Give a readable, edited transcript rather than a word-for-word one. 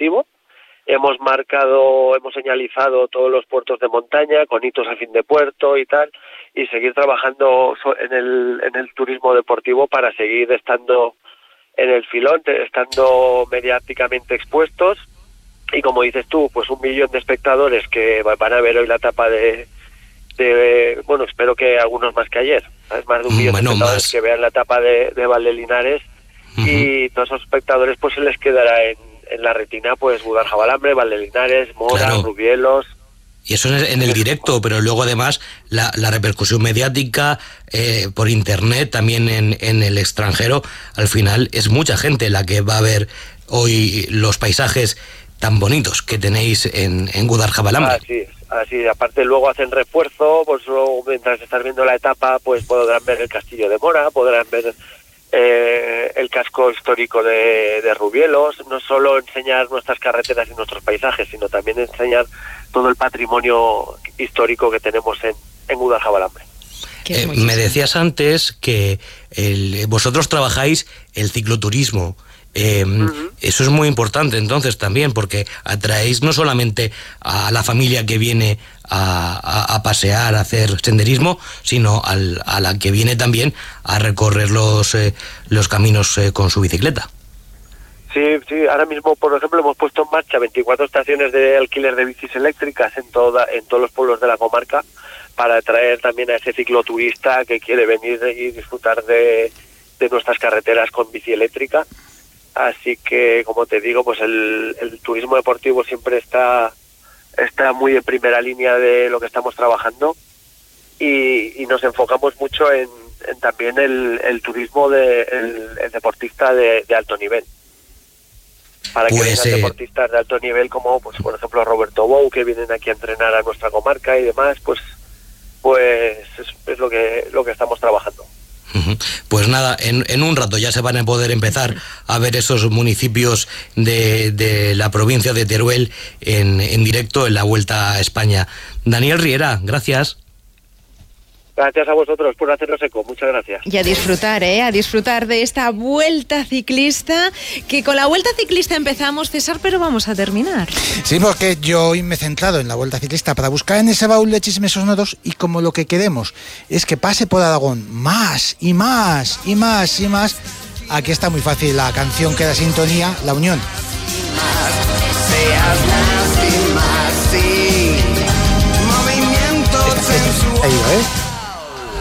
deportivo. Hemos señalizado todos los puertos de montaña con hitos a fin de puerto y tal, y seguir trabajando en el turismo deportivo para seguir estando en el filón, estando mediáticamente expuestos. Y como dices tú, pues 1 millón de espectadores que van a ver hoy la etapa bueno, espero que algunos más que ayer, ¿sabes? Más de 1 millón de espectadores que vean la etapa de Valdelinares. Y todos esos espectadores pues se les quedará en la retina pues Guadaljabalambre, Valdelinares, Mora, claro. Rubielos. Y eso en el directo, pero luego además la repercusión mediática por internet, también en el extranjero, al final es mucha gente la que va a ver hoy los paisajes tan bonitos que tenéis en Guadaljabalambre. Así, aparte luego hacen refuerzo, pues luego mientras estás viendo la etapa pues podrán ver el castillo de Mora, podrán ver el casco histórico de Rubielos, no solo enseñar nuestras carreteras y nuestros paisajes, sino también enseñar todo el patrimonio histórico que tenemos en Guadaljabalambre. Me decías antes que vosotros trabajáis el cicloturismo. Eso es muy importante entonces también, porque atraéis no solamente a la familia que viene a pasear, a hacer senderismo, sino a la que viene también a recorrer los caminos con su bicicleta. Sí, ahora mismo, por ejemplo, hemos puesto en marcha 24 estaciones de alquiler de bicis eléctricas en todos los pueblos de la comarca, para atraer también a ese cicloturista que quiere venir y disfrutar de nuestras carreteras con bici eléctrica. Así que, como te digo, pues el turismo deportivo siempre está muy en primera línea de lo que estamos trabajando, y nos enfocamos mucho en también el turismo el deportista de alto nivel. Para que vengan deportistas de alto nivel como, pues por ejemplo, Roberto Bou, que vienen aquí a entrenar a nuestra comarca y demás, pues es lo que estamos trabajando. Pues nada, en un rato ya se van a poder empezar a ver esos municipios de la provincia de Teruel en directo en la Vuelta a España. Daniel Riera, gracias. Gracias a vosotros por hacernos eco, muchas gracias. Y a disfrutar de esta vuelta ciclista, que con la vuelta ciclista empezamos, César, pero vamos a terminar. Sí, porque yo hoy me he centrado en la vuelta ciclista para buscar en ese baúl de chismes sonoros, y como lo que queremos es que pase por Aragón más y más y más y más, aquí está muy fácil la canción que da sintonía, La Unión. Esta, ahí,